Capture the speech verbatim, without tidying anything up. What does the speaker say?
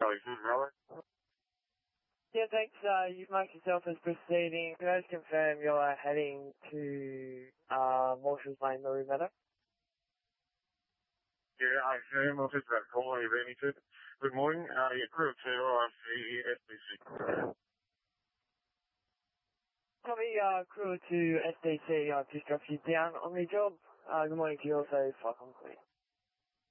Charlie Food Railway. Yeah, thanks. Uh, you've marked yourself as proceeding. Can I just confirm you're heading to uh, Marshall's Lane, Maru Meadow? Yeah, I assume I'll just about to call you, Benny. Good morning. Uh, yeah, crew two, I see S D C. Copy, uh, crew to S D C. I've just dropped you down on the job. Uh, good morning to you also. Fuck, I'm clear.